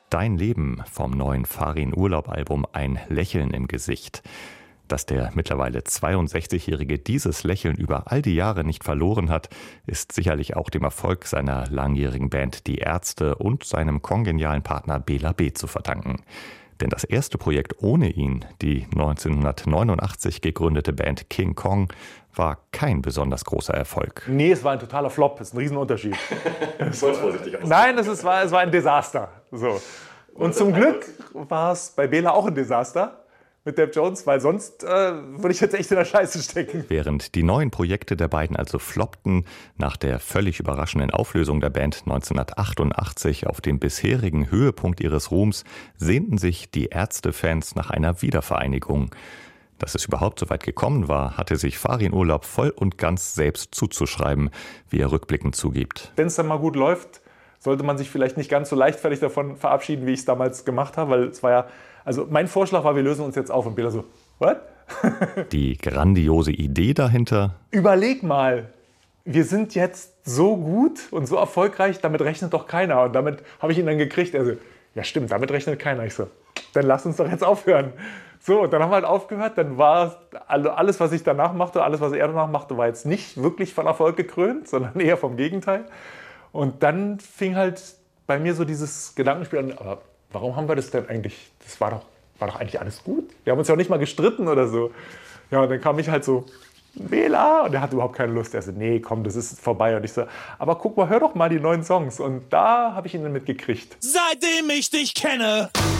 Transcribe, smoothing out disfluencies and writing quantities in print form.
Dein Leben vom neuen Farin Urlaub-Album Ein Lächeln im Gesicht. Dass der mittlerweile 62-Jährige dieses Lächeln über all die Jahre nicht verloren hat, ist sicherlich auch dem Erfolg seiner langjährigen Band Die Ärzte und seinem kongenialen Partner Bela B. zu verdanken. Denn das erste Projekt ohne ihn, die 1989 gegründete Band King Kong, war kein besonders großer Erfolg. Nee, es war ein totaler Flop, das ist ein Riesenunterschied. Voll vorsichtig aus. Nein, es war ein Desaster. So. Und zum Glück war es bei Bela auch ein Desaster mit Dave Jones, weil sonst würde ich jetzt echt in der Scheiße stecken. Während die neuen Projekte der beiden also floppten, nach der völlig überraschenden Auflösung der Band 1988 auf dem bisherigen Höhepunkt ihres Ruhms, sehnten sich die Ärzte-Fans nach einer Wiedervereinigung. Dass es überhaupt so weit gekommen war, hatte sich Farin Urlaub voll und ganz selbst zuzuschreiben, wie er rückblickend zugibt. Wenn es dann mal gut läuft, sollte man sich vielleicht nicht ganz so leichtfertig davon verabschieden, wie ich es damals gemacht habe, weil es war ja, also mein Vorschlag war, wir lösen uns jetzt auf und Bela so, what? Die grandiose Idee dahinter: Überleg mal, wir sind jetzt so gut und so erfolgreich, damit rechnet doch keiner. Und damit habe ich ihn dann gekriegt. Er so, ja stimmt, damit rechnet keiner. Ich so, dann lass uns doch jetzt aufhören. So, und dann haben wir halt aufgehört. Dann war alles, was ich danach machte, alles, was er danach machte, war jetzt nicht wirklich von Erfolg gekrönt, sondern eher vom Gegenteil. Und dann fing halt bei mir so dieses Gedankenspiel an, aber warum haben wir das denn eigentlich? Das war doch eigentlich alles gut. Wir haben uns ja auch nicht mal gestritten oder so. Ja, und dann kam ich halt so, Bela, und er hatte überhaupt keine Lust. Er so, nee, komm, das ist vorbei. Und ich so, aber guck mal, hör doch mal die neuen Songs. Und da habe ich ihn dann mitgekriegt. Seitdem ich dich kenne,